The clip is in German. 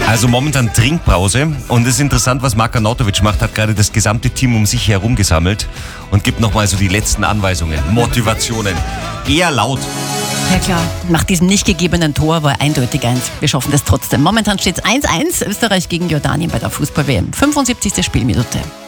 Also momentan Trinkpause und es ist interessant, was Marko Arnautovic macht, hat gerade das gesamte Team um sich herum gesammelt und gibt nochmal so die letzten Anweisungen, Motivationen. Eher laut. Ja klar, nach diesem nicht gegebenen Tor war eindeutig eins. Wir schaffen das trotzdem. Momentan steht es 1-1, Österreich gegen Jordanien bei der Fußball-WM. 75. Spielminute.